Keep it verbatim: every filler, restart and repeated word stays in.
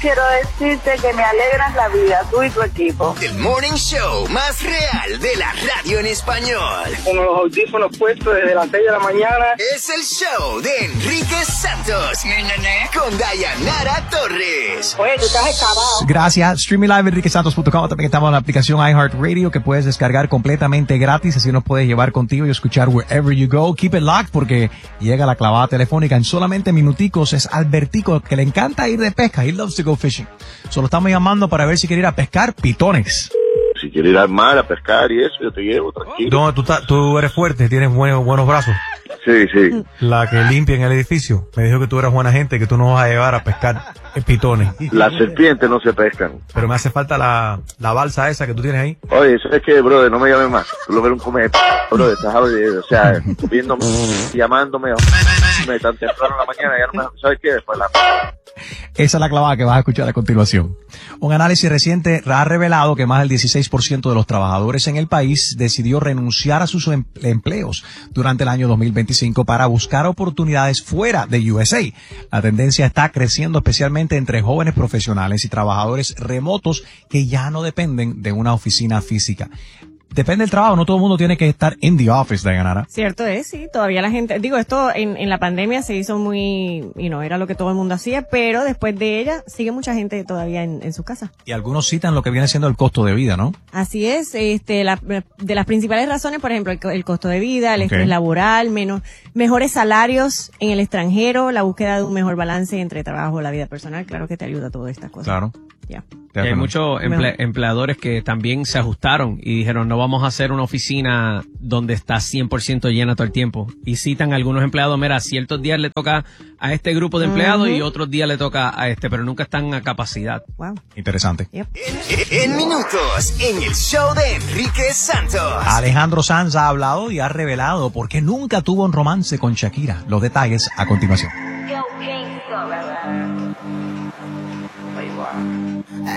quiero decirte que me alegran la vida, tú y tu equipo. El morning show más real de la radio en español. Con los audífonos puestos desde las seis de la mañana. Es el show de Enrique Santos. Con Dayanara Torres. Oye, tú estás acabado. Gracias. Streaming live enrique santos punto com. También estamos en la aplicación iHeartRadio que puedes descargar completamente gratis. Así nos puedes llevar contigo y escuchar wherever you go. Keep it locked porque llega la clavada telefónica en solamente minuticos. Es Albertico que le encanta ir de pesca. He loves to go fishing. Solo estamos llamando para ver si quiere ir a pescar pitones. Si quiere ir al mar a pescar y eso, yo te llevo, tranquilo. ¿Dónde tú, estás? Tú eres fuerte, tienes buenos, buenos brazos. Sí, sí. La que limpia en el edificio me dijo que tú eras buena gente, que tú nos vas a llevar a pescar pitones. Las serpientes no se pescan. Pero me hace falta la, la balsa esa que tú tienes ahí. Oye, ¿sabes qué, brother? No me llames más. Tú lo ves un come, brother. Estás, o sea, viéndome, llamándome, me tan temprano en la mañana, ya no me, ¿sabes qué? Pues la... Esa es la clavada que vas a escuchar a continuación. Un análisis reciente ha revelado que más del dieciséis por ciento de los trabajadores en el país decidió renunciar a sus em- empleos durante el año dos mil veinticinco para buscar oportunidades fuera de U S A. La tendencia está creciendo especialmente entre jóvenes profesionales y trabajadores remotos que ya no dependen de una oficina física. Depende del trabajo, no todo el mundo tiene que estar in the office, Dayanara. Cierto es, sí, todavía la gente, digo, esto en, en la pandemia se hizo muy, you know, era lo que todo el mundo hacía, pero después de ella sigue mucha gente todavía en, en su casa. Y algunos citan lo que viene siendo el costo de vida, ¿no? Así es, este, la, de las principales razones, por ejemplo, el, el costo de vida, el Okay. estrés laboral, menos, mejores salarios en el extranjero, la búsqueda de un mejor balance entre trabajo y la vida personal, claro que te ayuda a todas estas cosas. Claro. Ya. Y hay muchos emple- empleadores que también se ajustaron y dijeron no vamos a hacer una oficina donde está cien por ciento llena todo el tiempo. Y citan a algunos empleados, mira, ciertos días le toca a este grupo de empleados uh-huh. y otros días le toca a este, pero nunca están a capacidad. Wow. Interesante. Yep. En, en minutos, en el show de Enrique Santos. Alejandro Sanz ha hablado y ha revelado por qué nunca tuvo un romance con Shakira. Los detalles a continuación. Yo, King,